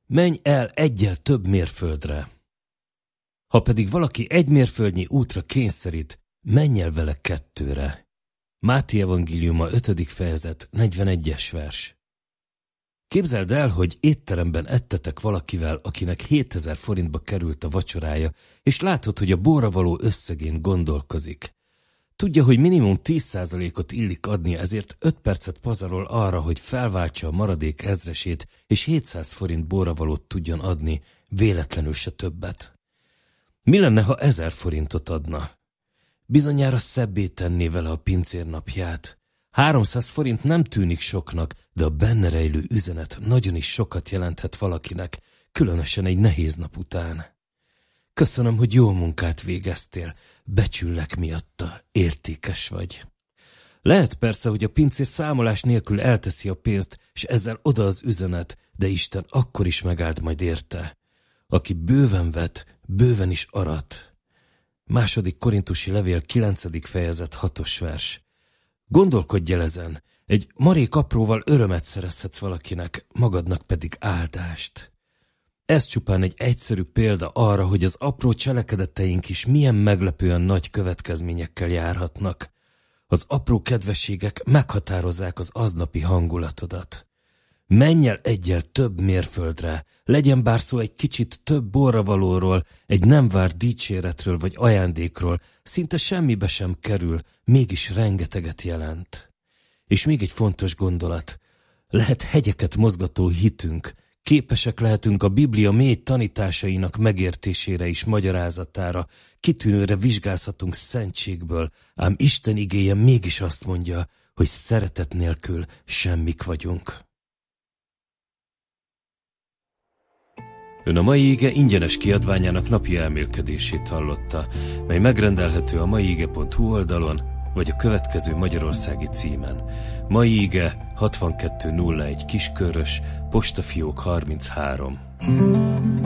Menj el egyel több mérföldre. Ha pedig valaki 1 mérföldnyi útra kényszerít, menj el vele 2-re. Máté evangéliuma 5. fejezet 41. vers. Képzeld el, hogy étteremben ettetek valakivel, akinek 7000 forintba került a vacsorája, és látod, hogy a borra való összegén gondolkozik. Tudja, hogy minimum 10%-ot illik adni, ezért 5 percet pazarol arra, hogy felváltsa a maradék ezresét, és 700 forint borra valót tudjon adni, véletlenül se többet. Mi lenne, ha 1000 forintot adna? Bizonyára szebbé tenné vele a pincér napját. 300 forint nem tűnik soknak, de a benne rejlő üzenet nagyon is sokat jelenthet valakinek, különösen egy nehéz nap után. Köszönöm, hogy jó munkát végeztél, becsüllek miatta, értékes vagy. Lehet persze, hogy a pincér számolás nélkül elteszi a pénzt, és ezzel oda az üzenet, de Isten akkor is megáld majd érte. Aki bőven vet, bőven is arat. 2. Korintusi levél 9. fejezet 6. vers. Gondolkodj el ezen, egy marék apróval örömet szerezhetsz valakinek, magadnak pedig áldást. Ez csupán egy egyszerű példa arra, hogy az apró cselekedeteink is milyen meglepően nagy következményekkel járhatnak. Az apró kedvességek meghatározzák az aznapi hangulatodat. Menj el egyel több mérföldre, legyen bár szó egy kicsit több borravalóról, egy nem várt dicséretről vagy ajándékról, szinte semmibe sem kerül, mégis rengeteget jelent. És még egy fontos gondolat. Lehet hegyeket mozgató hitünk, képesek lehetünk a Biblia mély tanításainak megértésére és magyarázatára, kitűnőre vizsgázhatunk szentségből, ám Isten igéje mégis azt mondja, hogy szeretet nélkül semmik vagyunk. Ön a mai ige ingyenes kiadványának napi elmélkedését hallotta, mely megrendelhető a maiige.hu oldalon, vagy a következő magyarországi címen. Mai ige 6201 Kiskörös, postafiók 33.